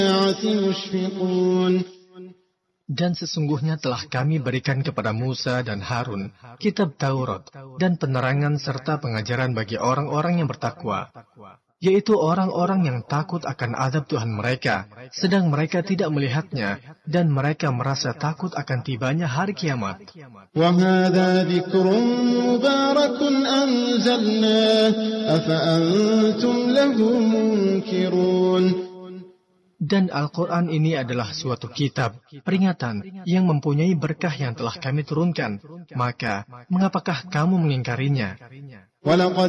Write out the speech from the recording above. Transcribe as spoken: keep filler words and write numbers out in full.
Dan sesungguhnya telah kami berikan kepada Musa dan Harun kitab Taurat dan penerangan serta pengajaran bagi orang-orang yang bertakwa, yaitu orang-orang yang takut akan azab Tuhan mereka, sedang mereka tidak melihatnya, dan mereka merasa takut akan tibanya hari kiamat. وَهَذَا ذِكْرٌ مُبَارَكٌ أَنزَلْنَاهُ أَفَأَنْتُمْ لَهُ مُنْكِرُونَ. Dan Al-Quran ini adalah suatu kitab, peringatan, yang mempunyai berkah yang telah kami turunkan. Maka, mengapakah kamu mengingkarinya? وَلَقَدْ